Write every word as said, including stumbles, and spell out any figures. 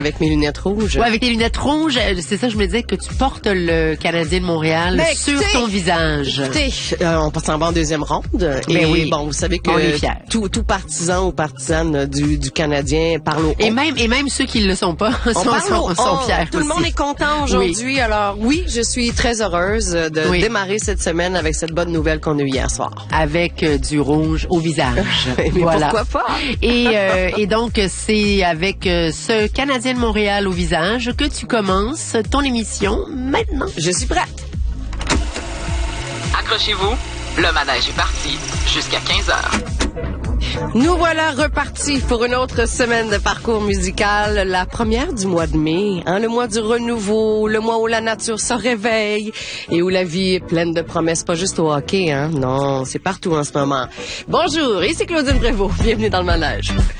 Avec mes lunettes rouges. Ouais, avec tes lunettes rouges, c'est ça, je me disais que tu portes le Canadien de Montréal Ben, sur écoutez, ton visage. Écoutez, euh, on passe en bas en deuxième ronde. Et Ben oui. bon, vous savez On est que fiers. tout, tout partisan ou partisane du, du Canadien parle au Et on. même, et même ceux qui ne le sont pas On sont, parle sont, au sont on. fiers Tout le aussi. monde est content aujourd'hui. Alors oui, je suis très heureuse de Oui. démarrer cette semaine avec cette bonne nouvelle qu'on a eue hier soir. Avec euh, du rouge au visage. Mais Voilà. pourquoi pas? Et, euh, et donc, c'est avec euh, ce Canadien de Montréal au visage que tu commences ton émission maintenant. Je suis prête. Accrochez-vous, le manège est parti jusqu'à quinze heures. Nous voilà repartis pour une autre semaine de parcours musical, la première du mois de mai, hein, le mois du renouveau, le mois où la nature se réveille et où la vie est pleine de promesses, pas juste au hockey, hein, non, c'est partout en ce moment. Bonjour, ici Claudine Prévost, bienvenue dans le manège.